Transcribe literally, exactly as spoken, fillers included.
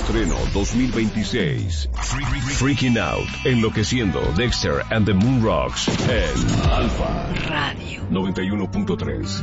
estreno dos mil veintiséis. Freaking Out, enloqueciendo, Dexter and the Moon Rocks en Alfa Radio noventa y uno punto tres.